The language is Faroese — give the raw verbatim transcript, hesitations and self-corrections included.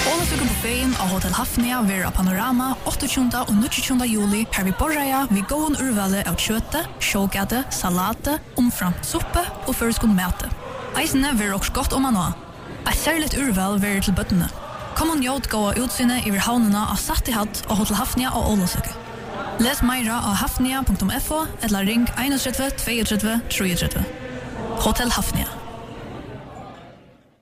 Ålesøker buffeten av Hotel Hafnia ver av Panorama åttogtjúnda og níggjuogtjúnda juli her vi borraja vi gåen urvale av kjøte, sjågade, salate, omframt suppe og føreskund mate. Eisene ver også godt om man nå. Et særligt urval ver til bøttene. Kom og njót gåa utsynet i havnene av Sattihatt og Hotel Hafnia og Ålesøker. Les meira av hafnia punktum f o eller ring tre en, tre tre, tre tre. Hotel Hafnia.